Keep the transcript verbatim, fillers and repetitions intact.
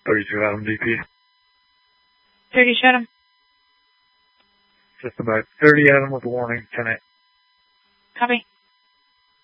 thirty-two Adam D P. thirty Adam. Just about thirty Adam with a warning, ten eight. Copy.